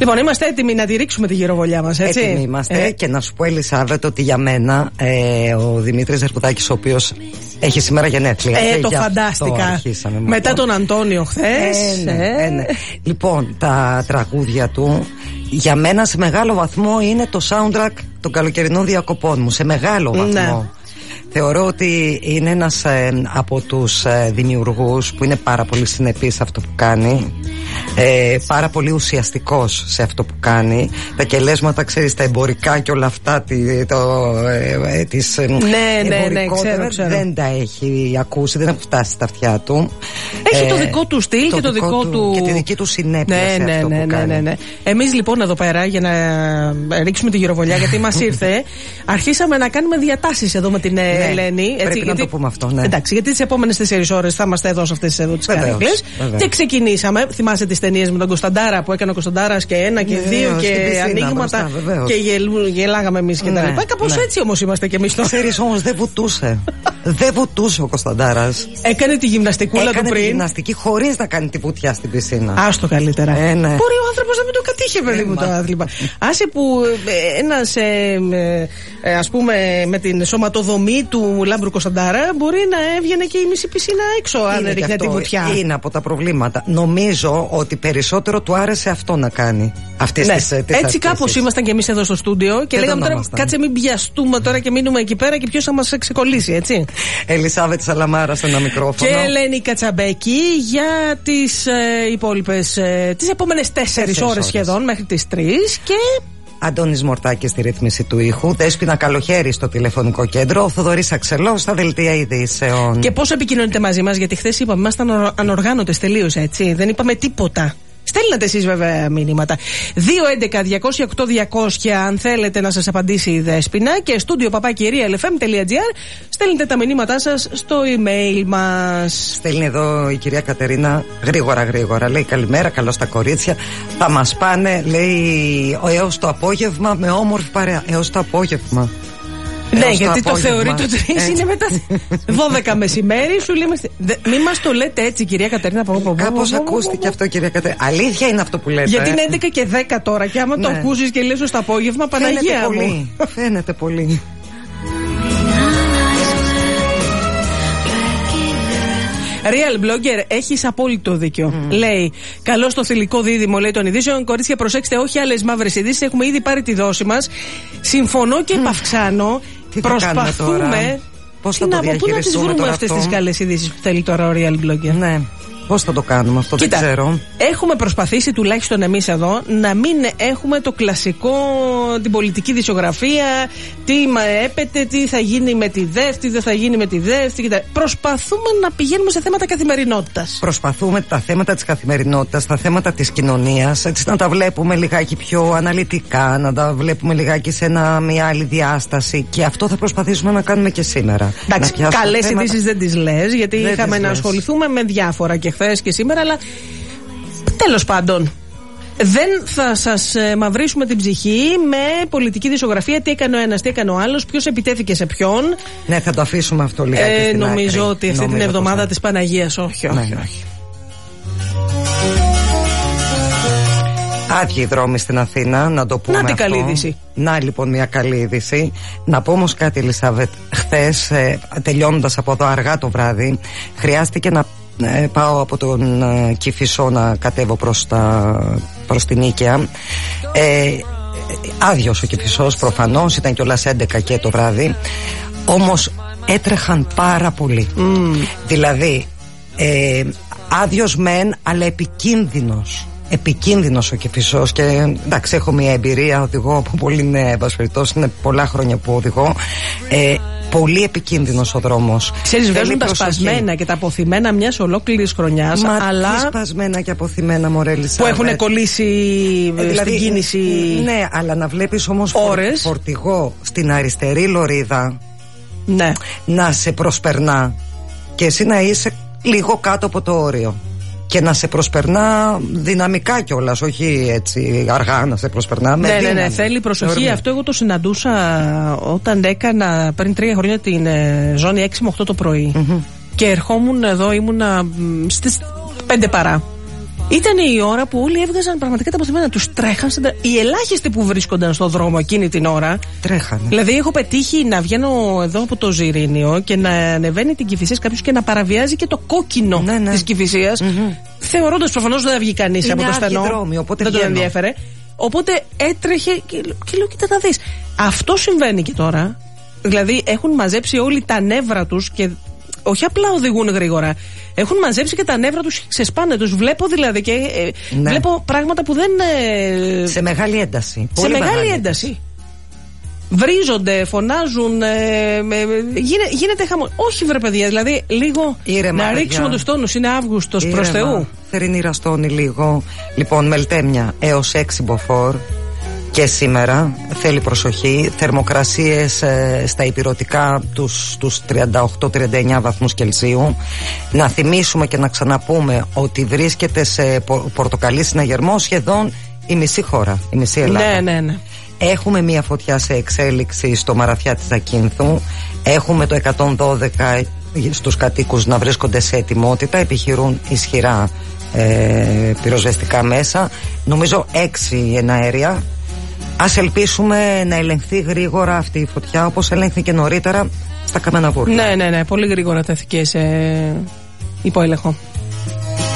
Λοιπόν, είμαστε έτοιμοι να τη ρίξουμε τη γυροβολιά μας, έτσι. Έτοιμοι είμαστε. Και να σου πω, Ελισάβετ, ότι για μένα ο Δημήτρης Δερπουδάκης, ο οποίος έχει σήμερα γενέθλια. Το φαντάστηκα. Μετά τον Αντώνιο χθες. Ναι. Λοιπόν, τα τραγούδια του για μένα σε μεγάλο βαθμό είναι το soundtrack των καλοκαιρινών διακοπών μου. Σε μεγάλο βαθμό. Ναι. Θεωρώ ότι είναι ένας από τους δημιουργούς που είναι πάρα πολύ συνεπής σε αυτό που κάνει, πάρα πολύ ουσιαστικός σε αυτό που κάνει. Τα κελέσματα, ξέρεις, τα εμπορικά και όλα αυτά τις ξέρω. Δεν τα έχει ακούσει, δεν έχουν φτάσει στα αυτιά του. Έχει το δικό του στυλ και το δικό του και τη δική του συνέπεια σε αυτό που κάνει. Εμείς λοιπόν εδώ πέρα, για να ρίξουμε τη γυροβολιά, γιατί μας ήρθε, αρχίσαμε να κάνουμε διατάσεις εδώ με την Ελένη. Πρέπει να το πούμε αυτό, ναι. Εντάξει, γιατί τις επόμενες 4 ώρες θα είμαστε εδώ σε αυτές εδώ τις καρέκλες. Και ξεκινήσαμε. Θυμάσαι τις ταινίες με τον Κωνσταντάρα που έκανε ο Κωνσταντάρας και 1 και 2 και ανοίγματα και γελάγαμε εμείς και τα λοιπά. Κάπως έτσι όμως είμαστε κι εμείς τώρα. Ξέρεις όμως, δεν βουτούσε. Δεν βουτούσε ο Κωνσταντάρας. Έκανε τη γυμναστικούλα του πριν. Έκανε τη γυμναστική χωρίς να κάνει τη βουτιά στην πισίνα. Άστο καλύτερα. Μπορεί ο άνθρωπος να μην το κατήχε, παιδί μου, το άθλημα. Άσε που ένας, ας πούμε, με την σωματοδομή του Λάμπρου Κωνσταντάρα μπορεί να έβγαινε και η μισή πισίνα έξω αν έριχνε τη βουτιά. Είναι από τα προβλήματα. Νομίζω ότι περισσότερο του άρεσε αυτό να κάνει. Έτσι κάπως ήμασταν και εμείς εδώ στο στούντιο και λέγαμε τώρα, κάτσε μην πιαστούμε τώρα και μείνουμε εκεί πέρα και ποιος θα μας ξεκολλήσει, έτσι. Ελισάβετ Σαλαμάρα σε ένα μικρόφωνο. Και Ελένη Κατσαμπέκη για τις υπόλοιπες, τις επόμενες 4 ώρες σχεδόν μέχρι τις 3 και... Αντώνης Μορτάκης στη ρύθμιση του ήχου, Δέσποινα Καλοχέρη στο τηλεφωνικό κέντρο, ο Θοδωρής Αξελός στα δελτία ειδήσεων. Και πώς επικοινωνείτε μαζί μας, γιατί χθες είπαμε, ήμασταν ανοργάνωτες τελείως, έτσι. Δεν είπαμε τίποτα. Στέλνετε εσείς βέβαια μηνύματα. 211-208-200 αν θέλετε να σας απαντήσει η Δέσποινα και studio@realfm.gr στέλνετε τα μηνύματά σας στο email μας. Στέλνει εδώ η κυρία Κατερίνα γρήγορα. Λέει καλημέρα, καλώς τα κορίτσια. Θα μας πάνε, λέει, έως το απόγευμα με όμορφη παρέα. Έως το απόγευμα. Ναι, γιατί το θεωρείτε ότι είναι μετά 12 μεσημέρι, σου λέμε. Μην μας το λέτε έτσι, κυρία Κατερίνα. Κάπως ακούστηκε αυτό, κυρία Κατερίνα. Αλήθεια είναι αυτό που λέτε. Γιατί είναι 11 και 10 τώρα, και άμα το ακούσεις και λες στο απόγευμα, Παναγία μου. Φαίνεται πολύ. Real Blogger, έχεις απόλυτο δίκιο. Λέει, καλό στο θηλυκό δίδυμο, λέει, των ειδήσεων. Κορίτσια, προσέξτε, όχι άλλες μαύρες ειδήσεις. Έχουμε ήδη πάρει τη δόση μας. Συμφωνώ και επαυξάνω. Προσπαθούμε. Πώς θα το διαχειριστούμε? Πού να τις βρούμε αυτές τις καλές ειδήσεις που θέλει τώρα ο Real Blogger? Ναι. Πώς θα το κάνουμε αυτό? Κοίτα, δεν ξέρω. Έχουμε προσπαθήσει τουλάχιστον εμείς εδώ να μην έχουμε το κλασικό, την πολιτική δισογραφία, τι έπεται, τι θα γίνει με τη ΔΕΘ, τι δεν θα γίνει με τη ΔΕΘ. Προσπαθούμε να πηγαίνουμε σε θέματα καθημερινότητας. Προσπαθούμε τα θέματα της καθημερινότητας, τα θέματα της κοινωνίας, έτσι να τα βλέπουμε λιγάκι πιο αναλυτικά, να τα βλέπουμε λιγάκι σε μια άλλη διάσταση, και αυτό θα προσπαθήσουμε να κάνουμε και σήμερα. Εντάξει, καλές ειδήσεις δεν τις λες, γιατί είχαμε να ασχοληθούμε με διάφορα και χθες και σήμερα, αλλά τέλος πάντων δεν θα σας μαυρίσουμε την ψυχή με πολιτική δισογραφία, τι έκανε ο ένας, τι έκανε ο άλλος, ποιος επιτέθηκε σε ποιον. Ναι, θα το αφήσουμε αυτό λιγάκι στην νομίζω άκρη. ότι αυτή την εβδομάδα της Παναγίας όχι. Άδειοι οι δρόμοι στην Αθήνα, να το πούμε. Να την καλή είδηση. Να λοιπόν μια καλή είδηση. Να πω όμως κάτι, Ελισάβετ. Χθες, τελειώνοντας από εδώ αργά το βράδυ, χρειάστηκε να πάω από τον Κηφισό να κατέβω προς την Νίκαια. Άδειος ο Κηφισός προφανώς, ήταν κιόλας 11 και το βράδυ. Όμως έτρεχαν πάρα πολύ. Δηλαδή άδειος μεν, αλλά επικίνδυνος ο Κηφισός. Και εντάξει, έχω μια εμπειρία, οδηγώ από πολύ νέα, είναι πολλά χρόνια που οδηγώ. Πολύ επικίνδυνος ο δρόμος. Ξέρεις, βγάζουν τα σπασμένα και τα αποθυμένα μιας ολόκληρης χρονιάς. Αλλά σπασμένα και αποθυμένα, μωρέλισσα. Που έχουν κολλήσει στην κίνηση. Ναι, αλλά να βλέπεις όμως φορτηγό στην αριστερή λωρίδα, ναι, να σε προσπερνά και εσύ να είσαι λίγο κάτω από το όριο. Και να σε προσπερνά δυναμικά κιόλας, όχι έτσι αργά να σε προσπερνά. Ναι, θέλει προσοχή. Αυτό εγώ το συναντούσα όταν έκανα πριν 3 χρόνια την ζώνη 6 με 8 το πρωί. Και ερχόμουν εδώ, ήμουνα στις 5 παρά. Ήταν η ώρα που όλοι έβγαζαν πραγματικά τα αποθυμένα. Τους τρέχαν. Οι ελάχιστοι που βρίσκονταν στον δρόμο εκείνη την ώρα. Τρέχανε. Δηλαδή, έχω πετύχει να βγαίνω εδώ από το Ζιρήνιο και να ανεβαίνει την Κηφισίας κάποιος και να παραβιάζει και το κόκκινο της Κηφισίας. Θεωρώντας προφανώς δεν θα βγει κανείς από το στενό. Δεν τον ενδιέφερε. Οπότε έτρεχε και λέω: κοίτα να δεις. Αυτό συμβαίνει και τώρα. Δηλαδή, έχουν μαζέψει όλοι τα νεύρα τους και όχι απλά οδηγούν γρήγορα. Έχουν μαζέψει και τα νεύρα τους και ξεσπάνε. Τους βλέπω δηλαδή και βλέπω πράγματα που δεν. Σε μεγάλη ένταση. Σε μεγάλη ένταση. Βρίζονται, φωνάζουν, γίνεται χαμό. Όχι βρε παιδιά, δηλαδή λίγο ήρεμα, να ρίξουμε τους τόνους. Είναι Αύγουστος, προς Θεού. Θερινή ραστόνη λίγο. Λοιπόν, Μελτέμια έως 6 μποφόρ. Και σήμερα θέλει προσοχή. Θερμοκρασίες στα ηπειρωτικά τους 38-39 βαθμούς Κελσίου. Να θυμίσουμε και να ξαναπούμε ότι βρίσκεται σε πορτοκαλί συναγερμό σχεδόν η μισή χώρα, η μισή Ελλάδα. Ναι. Έχουμε μια φωτιά σε εξέλιξη στο Μαραθιά της Ακίνθου. Έχουμε το 112 στους κατοίκους να βρίσκονται σε ετοιμότητα. Επιχειρούν ισχυρά πυροσβεστικά μέσα. Νομίζω 6 εναέρια. Ας ελπίσουμε να ελεγχθεί γρήγορα αυτή η φωτιά, όπως ελέγχθηκε νωρίτερα στα Καμένα Βούρια. Ναι, πολύ γρήγορα τέθηκε σε υποέλεγχο.